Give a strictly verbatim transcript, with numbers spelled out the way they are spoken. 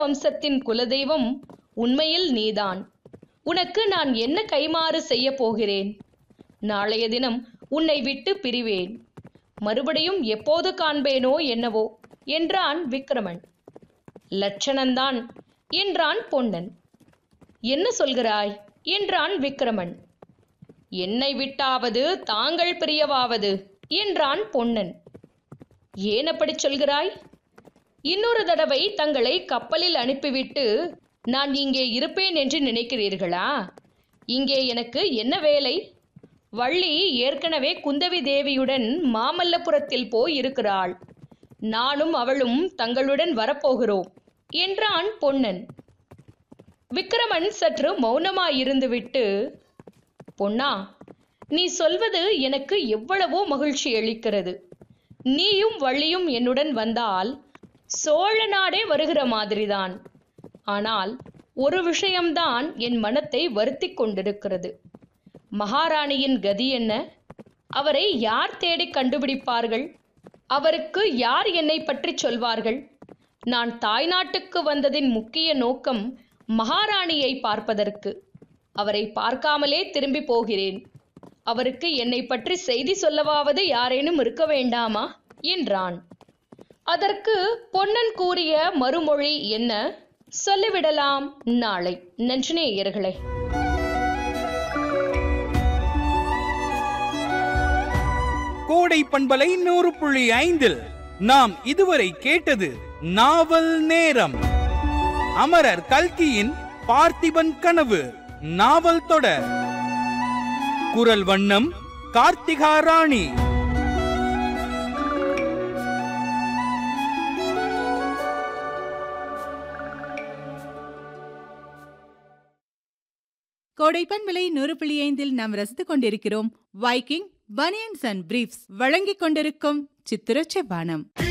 வம்சத்தின் குலதெய்வம் உண்மையில் நீதான். உனக்கு நான் என்ன கைமாறு செய்ய போகிறேன்? நாளைய தினம் உன்னை விட்டு பிரிவேன். மறுபடியும் எப்போது காண்பேனோ என்னவோ என்றான் விக்கிரமன். லட்சணந்தான் என்றான் பொன்னன். என்ன சொல்கிறாய் என்றான் விக்கிரமன். என்னை விட்டாவது தாங்கள் பிரியவாவது என்றான் பொன்னன். ஏன் அப்படி சொல்கிறாய்? இன்னொரு தடவை தங்களை கப்பலில் அனுப்பிவிட்டு நான் இங்கே இருப்பேன் என்று நினைக்கிறீர்களா? இங்கே எனக்கு என்ன வேலை? வள்ளி ஏற்கனவே குந்தவி தேவியுடன் மாமல்லபுரத்தில் போய் இருக்கிறாள். நானும் அவளும் தங்களுடன் வரப்போகிறோம் என்றான் பொன்னன். விக்கிரமன் சற்று மௌனமாயிருந்துவிட்டு, பொன்னா, நீ சொல்வது எனக்கு எவ்வளவோ மகிழ்ச்சி அளிக்கிறது. நீயும் வள்ளியும் என்னுடன் வந்தால் சோழ நாடே வருகிற மாதிரிதான். ஆனால் ஒரு விஷயம்தான் என் மனத்தை வருத்தி கொண்டிருக்கிறது. மகாராணியின் கதி என்ன? அவரை யார் தேடி கண்டுபிடிப்பார்கள்? அவருக்கு யார் என்னை பற்றி சொல்வார்கள்? நான் தாய்நாட்டுக்கு வந்ததின் முக்கிய நோக்கம் மகாராணியை பார்ப்பதற்கு. அவரை பார்க்காமலே திரும்பி போகிறேன். அவருக்கு என்னை பற்றி செய்தி சொல்லவாவது யாரேனும் இருக்க வேண்டாமா என்றான். அதற்கு பொன்னன் கூறிய மறுமொழி என்ன? சொல்லிவிடலாம் நாளை. நன்றி நேயர்களே. கோடை பண்பலை நூறு புள்ளி ஐந்தில் நாம் இதுவரை கேட்டது நாவல் நேரம். அமரர் கல்கியின் பார்த்திபன் கனவு நாவல் தொடர். குரல் வண்ணம் கார்த்திகா ராணி. கோடை பண்பலை நூறு புள்ளி ஐந்தில் நாம் ரசித்துக் கொண்டிருக்கிறோம் வைக்கிங் பனியன்ஸ் அண்ட் பிரீஃப்ஸ் வழங்கிக் கொண்டிருக்கும் சித்திர செவ்வானம்.